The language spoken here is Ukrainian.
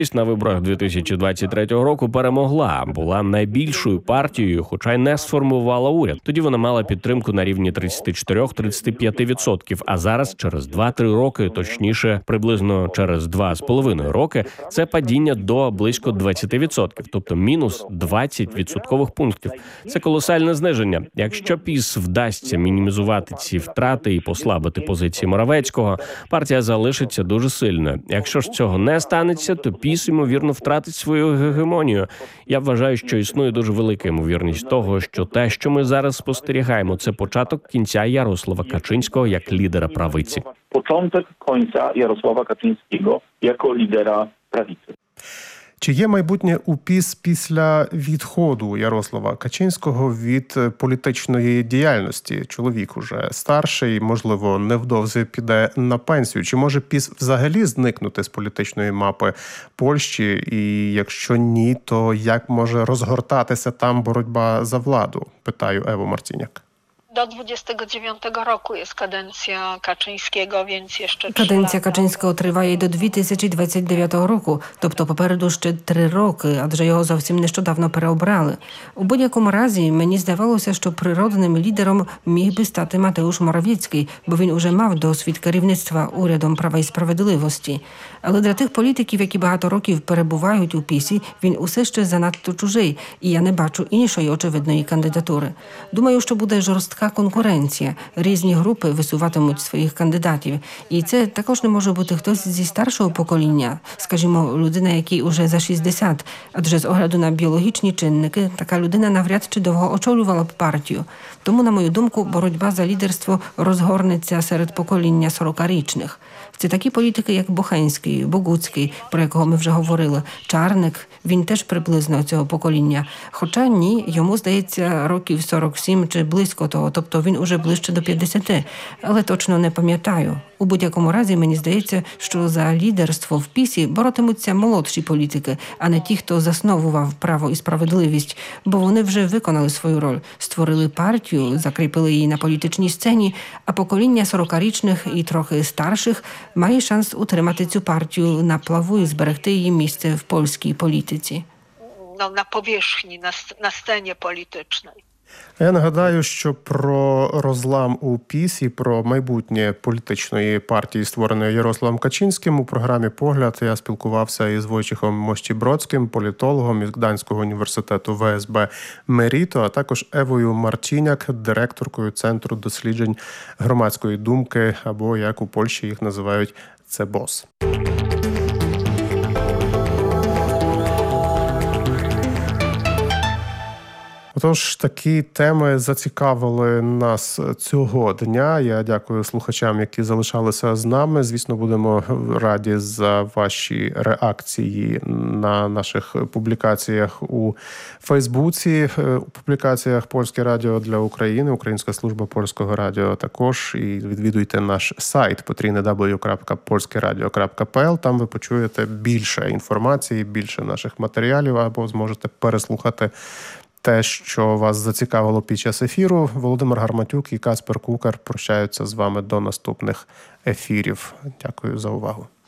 На виборах 2023 року перемогла, була найбільшою партією, хоча й не сформувала уряд. Тоді вона мала підтримку на рівні 34-35%, а зараз через 2-3 роки, точніше, приблизно через 2,5 роки, це падіння до близько 20%, тобто мінус 20 відсоткових пунктів. Це колосальне зниження. Якщо ПіС вдасться мінімізувати ці втрати і послабити позиції Моравецького, партія залишиться дуже сильною. Якщо ж цього не станеться, то ПіС, ймовірно, втратить свою гегемонію. Я вважаю, що існує дуже велика ймовірність того, що те, що ми зараз спостерігаємо, це початок кінця Ярослава Качинського як лідера правиці. Початок кінця Ярослава Качинського як лідера правиці. Чи є майбутнє у ПіС після відходу Ярослава Качинського від політичної діяльності? Чоловік уже старший, можливо, невдовзі піде на пенсію. Чи може ПіС взагалі зникнути з політичної мапи Польщі? І якщо ні, то як може розгортатися там боротьба за владу? Питаю Еву Марціняк. До 29 року є каденція Качинського, więc jeszcze 3 Каденція Качинського триває до 2029 року, тобто попереду ще 3 роки, адже його зовсім нещодавно переобрали. У будь-якому разі, мені здавалося, що природним лідером міг би стати Матeusz Morawiecki, бо він уже мав досвід керівництва урядом Права і Справедливості. Але для тих політиків, які багато років перебувають у ПіСі, він усе ще занадто чужий, і я не бачу іншої очевидної кандидатури. Думаю, що буде жорстка конкуренція. Різні групи висуватимуть своїх кандидатів. І це також не може бути хтось зі старшого покоління, скажімо, людина, якій уже за 60, адже з огляду на біологічні чинники така людина навряд чи довго очолювала б партію. Тому, на мою думку, боротьба за лідерство розгорнеться серед покоління 40-річних. Це такі політики, як Бохенський, Богуцький, про якого ми вже говорили, Чарник, він теж приблизно цього покоління. Хоча ні, йому, здається, років 47 чи близько того, тобто він уже ближче до 50, але точно не пам'ятаю. У будь-якому разі, мені здається, що за лідерство в ПіСі боротимуться молодші політики, а не ті, хто засновував Право і Справедливість, бо вони вже виконали свою роль, створили партію, закріпили її на політичній сцені, а покоління 40-річних і трохи старших має шанс утримати цю партію на плаву і зберегти її місце в польській політиці. На powierzchni, на сцені політичній. Я нагадаю, що про розлам у ПіСі, про майбутнє політичної партії, створеної Ярославом Качинським, у програмі «Погляд» я спілкувався із Войчехом Мощібродським, політологом із Гданського університету ВСБ «Меріто», а також Евою Марціняк, директоркою Центру досліджень громадської думки, або, як у Польщі їх називають, ЦЕБОС. Отож, такі теми зацікавили нас цього дня. Я дякую слухачам, які залишалися з нами. Звісно, будемо раді за ваші реакції на наших публікаціях у Фейсбуці, у публікаціях «Польське радіо для України», Українська служба Польського радіо також. І відвідуйте наш сайт www.polskieradio.pl. Там ви почуєте більше інформації, більше наших матеріалів, або зможете переслухати те, що вас зацікавило під час ефіру. Володимир Гарматюк і Каспер Кукар прощаються з вами до наступних ефірів. Дякую за увагу.